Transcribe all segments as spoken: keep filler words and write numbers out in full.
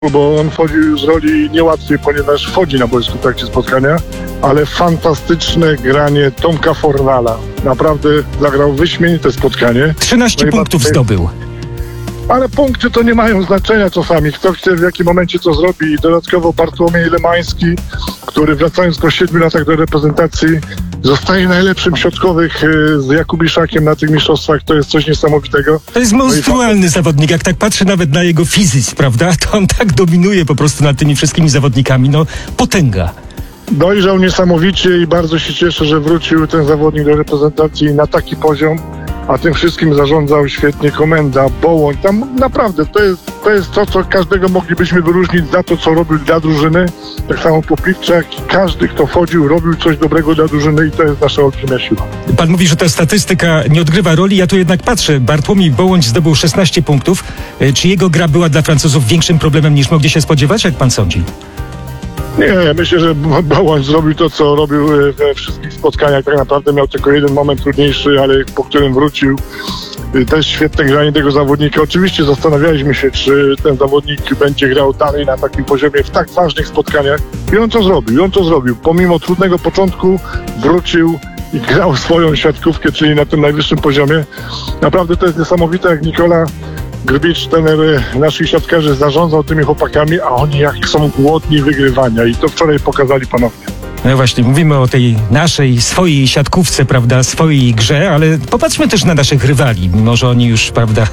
bo on wchodził z roli niełatwiej, ponieważ wchodzi na boisku w trakcie spotkania, ale fantastyczne granie Tomka Fornala. Naprawdę zagrał wyśmienite spotkanie. trzynaście punktów zdobył. Ale punkty to nie mają znaczenia czasami. Kto chce w jakim momencie co zrobi. I dodatkowo Bartłomiej Lemański, który wracając po siedmiu latach do reprezentacji zostaje najlepszym środkowych z Jakubiszakiem na tych mistrzostwach. To jest coś niesamowitego. To jest monstrualny zawodnik. Jak tak patrzę nawet na jego fizyzm, prawda? To on tak dominuje po prostu nad tymi wszystkimi zawodnikami. No, potęga. Dojrzał niesamowicie i bardzo się cieszę, że wrócił ten zawodnik do reprezentacji na taki poziom, a tym wszystkim zarządzał świetnie Komenda, Bołoń. Tam naprawdę to jest, to jest to, co każdego moglibyśmy wyróżnić za to, co robił dla drużyny. Tak samo Popiwczak, każdy, kto wchodził, robił coś dobrego dla drużyny i to jest nasza olbrzymia siła. Pan mówi, że ta statystyka nie odgrywa roli. Ja tu jednak patrzę. Bartłomiej Bołoń zdobył szesnaście punktów. Czy jego gra była dla Francuzów większym problemem niż mogli się spodziewać? Jak pan sądzi? Nie, myślę, że Bołoń zrobił to, co robił we wszystkich spotkaniach. Tak naprawdę miał tylko jeden moment trudniejszy, ale po którym wrócił. Też świetne granie tego zawodnika. Oczywiście zastanawialiśmy się, czy ten zawodnik będzie grał dalej na takim poziomie w tak ważnych spotkaniach. I on to zrobił, i on to zrobił. Pomimo trudnego początku wrócił i grał swoją siatkówkę, czyli na tym najwyższym poziomie. Naprawdę to jest niesamowite, jak Nikola Grbicz, trener naszych siatkarzy, zarządzał tymi chłopakami, a oni jak są głodni wygrywania i to wczoraj pokazali ponownie. No właśnie, mówimy o tej naszej, swojej siatkówce, prawda, swojej grze, ale popatrzmy też na naszych rywali, mimo że oni już, prawda,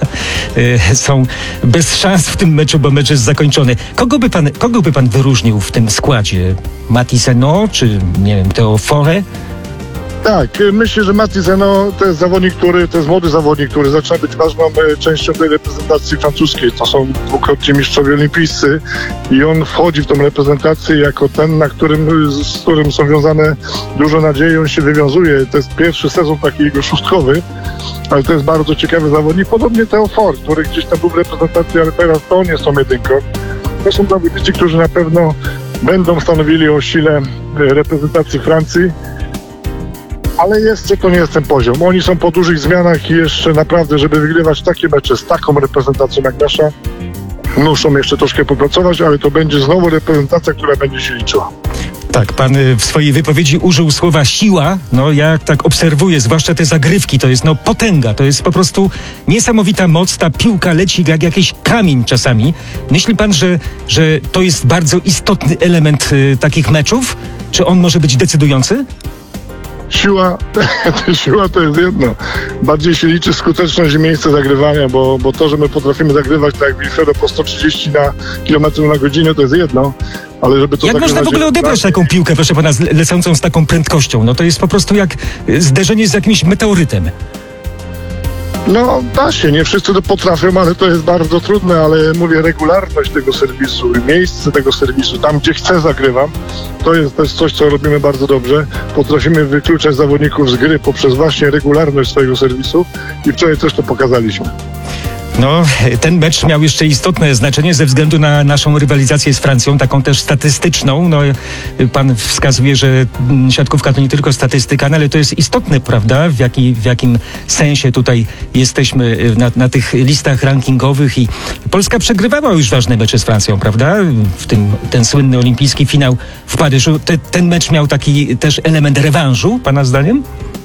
y, są bez szans w tym meczu, bo mecz jest zakończony. Kogo by pan, kogo by pan wyróżnił w tym składzie? Mati Zeno, czy nie wiem, Theo Fore? Tak, myślę, że Mati Zeno to jest zawodnik, który, to jest młody zawodnik, który zaczyna być ważną częścią tej reprezentacji francuskiej. To są dwukrotnie mistrzowie olimpijscy i on wchodzi w tą reprezentację jako ten, na którym, z którym są wiązane duże nadzieje. On się wywiązuje. To jest pierwszy sezon taki jego szóstkowy, ale to jest bardzo ciekawy zawodnik. Podobnie Theo Fore, który gdzieś tam był w reprezentacji, ale teraz to nie są jedynką. To są zawodnicy, którzy na pewno będą stanowili o sile reprezentacji Francji. Ale jeszcze to nie jest ten poziom. Oni są po dużych zmianach i jeszcze naprawdę, żeby wygrywać takie mecze z taką reprezentacją jak nasza, muszą jeszcze troszkę popracować, ale to będzie znowu reprezentacja, która będzie się liczyła. Tak, pan w swojej wypowiedzi użył słowa siła. No ja tak obserwuję, zwłaszcza te zagrywki, to jest no potęga, to jest po prostu niesamowita moc, ta piłka leci jak jakiś kamień czasami. Myśli pan, że, że to jest bardzo istotny element y, takich meczów? Czy on może być decydujący? Siła, siła to jest jedno. Bardziej się liczy skuteczność i miejsce zagrywania, bo, bo to, że my potrafimy zagrywać tak jak Wilfredo po sto trzydzieści na kilometrów na godzinę, to jest jedno. Ale żeby to jak można w ogóle odebrać taką piłkę, proszę pana, z- lecącą z taką prędkością? No to jest po prostu jak y, zderzenie z jakimś meteorytem. No da się, nie wszyscy to potrafią, ale to jest bardzo trudne, ale mówię, regularność tego serwisu i miejsce tego serwisu, tam gdzie chcę zagrywam, to jest też coś, co robimy bardzo dobrze. Potrafimy wykluczać zawodników z gry poprzez właśnie regularność swojego serwisu i wczoraj też to pokazaliśmy. No, ten mecz miał jeszcze istotne znaczenie ze względu na naszą rywalizację z Francją, taką też statystyczną. No, pan wskazuje, że siatkówka to nie tylko statystyka, no, ale to jest istotne, prawda? W, jaki, w jakim sensie tutaj jesteśmy na, na tych listach rankingowych i Polska przegrywała już ważne mecze z Francją, prawda? W tym ten słynny olimpijski finał w Paryżu. Te, ten mecz miał taki też element rewanżu, pana zdaniem?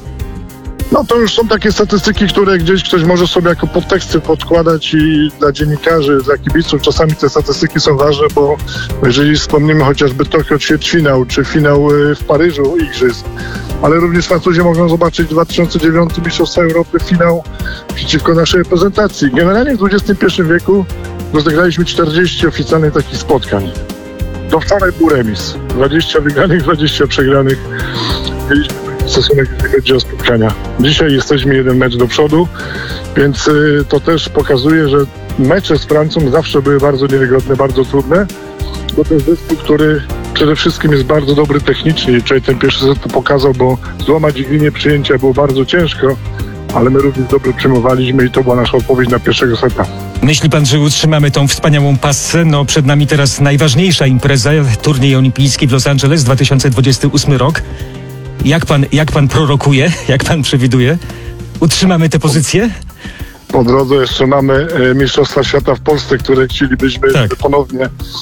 No to już są takie statystyki, które gdzieś ktoś może sobie jako podteksty podkładać i dla dziennikarzy, dla kibiców czasami te statystyki są ważne, bo jeżeli wspomnimy chociażby Tokio ćwierćfinał, czy finał w Paryżu igrzysk, ale również Francuzi mogą zobaczyć dwa tysiące dziewiąty Mistrzostwa Europy, finał przeciwko naszej reprezentacji. Generalnie w dwudziestym pierwszym wieku rozegraliśmy czterdzieści oficjalnych takich spotkań. Do wczoraj był remis. dwadzieścia wygranych, dwadzieścia przegranych. Mieliśmy stosunek, jeżeli chodzi o spotkania. Dzisiaj jesteśmy jeden mecz do przodu, więc y, to też pokazuje, że mecze z Francją zawsze były bardzo niewygodne, bardzo trudne, bo to jest zespół, który przede wszystkim jest bardzo dobry technicznie. Wczoraj ten pierwszy set to pokazał, bo złamać ich linię przyjęcia było bardzo ciężko, ale my również dobrze przyjmowaliśmy i to była nasza odpowiedź na pierwszego seta. Myśli pan, że utrzymamy tą wspaniałą passę? No przed nami teraz najważniejsza impreza, turniej olimpijski w Los Angeles, dwa tysiące dwudziesty ósmy rok. Jak pan, jak pan prorokuje, jak pan przewiduje? Utrzymamy tę pozycję? Po drodze jeszcze mamy e, Mistrzostwa Świata w Polsce, które chcielibyśmy Tak. ponownie